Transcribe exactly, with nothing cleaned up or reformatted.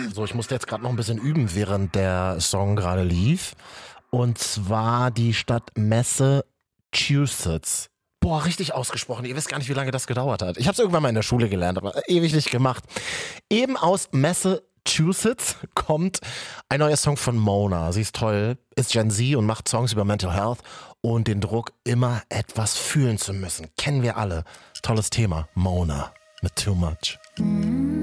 So, ich musste jetzt gerade noch ein bisschen üben, während der Song gerade lief. Und zwar die Stadt Massachusetts. Boah, richtig ausgesprochen. Ihr wisst gar nicht, wie lange das gedauert hat. Ich habe es irgendwann mal in der Schule gelernt, aber ewig nicht gemacht. Eben aus Massachusetts kommt ein neuer Song von Mona. Sie ist toll, ist Gen Z und macht Songs über Mental Health und den Druck, immer etwas fühlen zu müssen. Kennen wir alle. Tolles Thema. Mona mit Too Much. Mm.